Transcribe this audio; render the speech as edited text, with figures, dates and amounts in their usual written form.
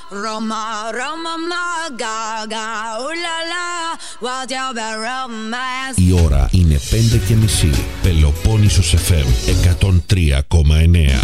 Roma, Roma, ma, gaga, ulala, what your romance. Η ώρα είναι 5:30. Πελοπόννησος FM 103,9.